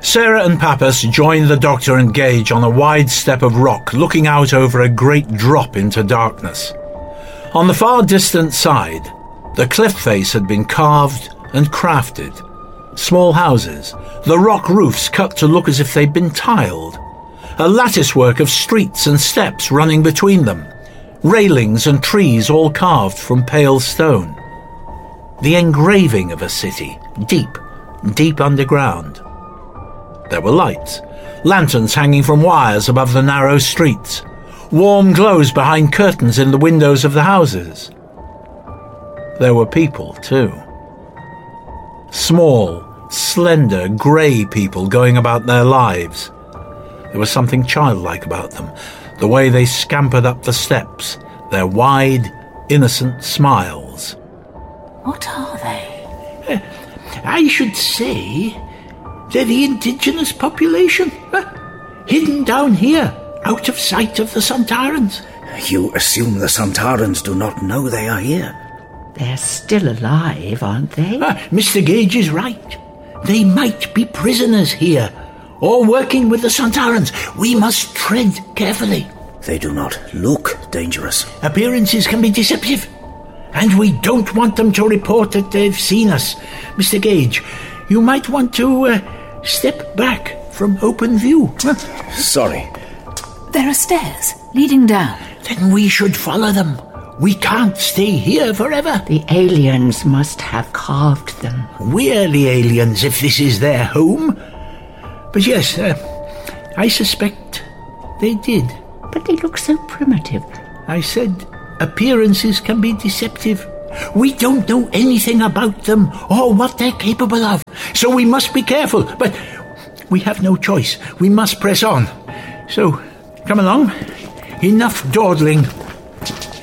Sarah and Pappas joined the Doctor and Gage on a wide step of rock looking out over a great drop into darkness. On the far distant side, the cliff face had been carved and crafted. Small houses, the rock roofs cut to look as if they'd been tiled. A latticework of streets and steps running between them. Railings and trees all carved from pale stone. The engraving of a city, deep underground. There were lights, lanterns hanging from wires above the narrow streets, warm glows behind curtains in the windows of the houses. There were people, too. Small, slender, grey people going about their lives. There was something childlike about them, the way they scampered up the steps, their wide, innocent smiles. What are they? I should say they're the indigenous population, hidden down here, out of sight of the Sontarans. You assume the Sontarans do not know they are here? They're still alive, aren't they? Mr. Gage is right. They might be prisoners here, or working with the Sontarans. We must tread carefully. They do not look dangerous. Appearances can be deceptive, and we don't want them to report that they've seen us. Mr. Gage, you might want to step back from open view. Sorry. There are stairs leading down. Then we should follow them. We can't stay here forever. The aliens must have carved them. We're the aliens if this is their home. But yes, I suspect they did. But they look so primitive. I said appearances can be deceptive. We don't know anything about them or what they're capable of, so we must be careful. But we have no choice. We must press on. So, come along. Enough dawdling.